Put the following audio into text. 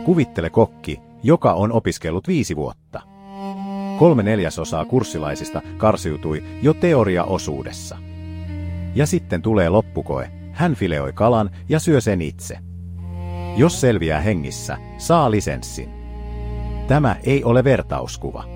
Kuvittele kokki, joka on opiskellut 5 vuotta. 3/4 kurssilaisista karsiutui jo teoriaosuudessa. Ja sitten tulee loppukoe, hän fileoi kalan ja syö sen itse. Jos selviää hengissä, saa lisenssin. Tämä ei ole vertauskuva.